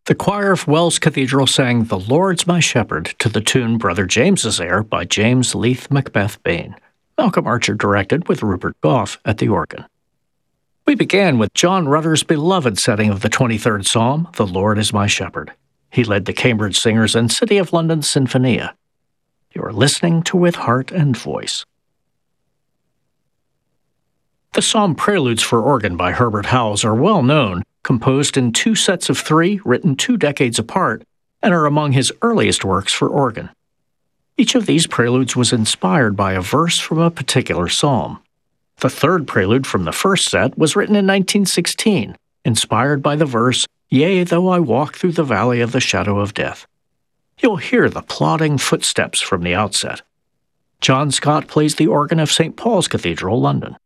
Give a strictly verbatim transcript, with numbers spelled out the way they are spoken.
The choir of Wells Cathedral sang The Lord's My Shepherd to the tune Brother James's Air by James Leith Macbeth Bain. Malcolm Archer directed with Rupert Gough at the organ. We began with John Rutter's beloved setting of the twenty-third Psalm, The Lord is My Shepherd. He led the Cambridge Singers and City of London Sinfonia. You are listening to With Heart and Voice. The Psalm Preludes for Organ by Herbert Howells are well known, composed in two sets of three, written two decades apart, and are among his earliest works for organ. Each of these preludes was inspired by a verse from a particular psalm. The third prelude from the first set was written in nineteen sixteen, inspired by the verse, Yea, though I walk through the valley of the shadow of death. You'll hear the plodding footsteps from the outset. John Scott plays the organ of Saint Paul's Cathedral, London.